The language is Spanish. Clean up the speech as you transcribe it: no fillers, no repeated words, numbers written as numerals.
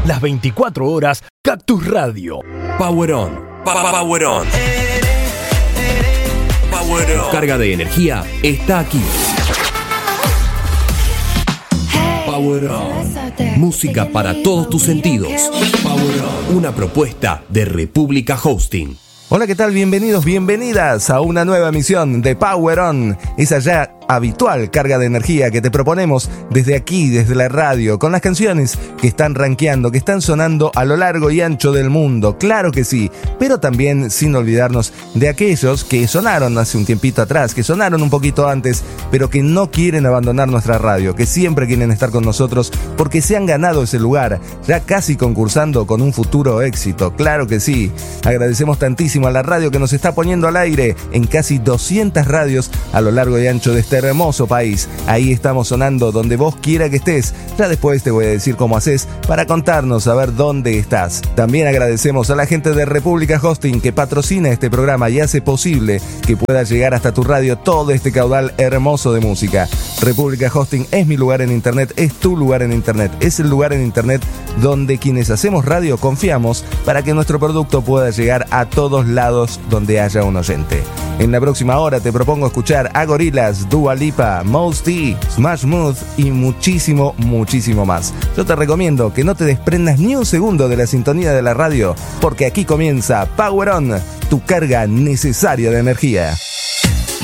Las 24 horas, Cactus Radio. Power On. Power On. Power On. Carga de energía está aquí. Power On. Música para todos tus sentidos. Power On. Una propuesta de República Hosting. Hola, ¿qué tal? Bienvenidos, bienvenidas a una nueva emisión de Power On. Esa ya habitual carga de energía que te proponemos desde aquí, desde la radio, con las canciones que están rankeando, que están sonando a lo largo y ancho del mundo. Claro que sí, pero también sin olvidarnos de aquellos que sonaron hace un tiempito atrás, que sonaron un poquito antes, pero que no quieren abandonar nuestra radio, que siempre quieren estar con nosotros porque se han ganado ese lugar, ya casi concursando con un futuro éxito. Claro que sí. Agradecemos tantísimo a la radio que nos está poniendo al aire en casi 200 radios a lo largo y ancho de este hermoso país. Ahí estamos sonando donde vos quiera que estés. Ya después te voy a decir cómo haces para contarnos a ver dónde estás. También agradecemos a la gente de República Hosting que patrocina este programa y hace posible que pueda llegar hasta tu radio todo este caudal hermoso de música. República Hosting es mi lugar en internet, es tu lugar en internet, es el lugar en internet donde quienes hacemos radio confiamos para que nuestro producto pueda llegar a todos lados donde haya un oyente. En la próxima hora te propongo escuchar a Gorillaz, Dua Lipa, Mos Def, Smash Mouth y muchísimo, muchísimo más. Yo te recomiendo que no te desprendas ni un segundo de la sintonía de la radio, porque aquí comienza Power On, tu carga necesaria de energía.